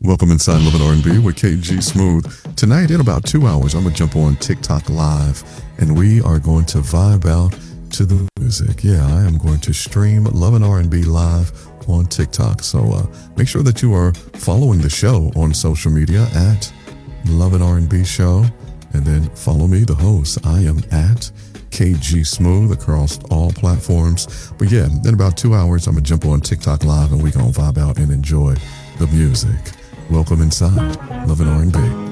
Welcome inside Love and R&B with KG Smooth. Tonight in about 2 hours, I'm going to jump on TikTok Live and we are going to vibe out to the music. Yeah, I am going to stream Love and R&B live on TikTok. So make sure that you are following the show on social media at Love and R&B Show. And then follow me, the host. I am at KG Smooth across all platforms. But yeah, in about 2 hours, I'm going to jump on TikTok Live and we're going to vibe out and enjoy the music. Welcome inside Love and R&B.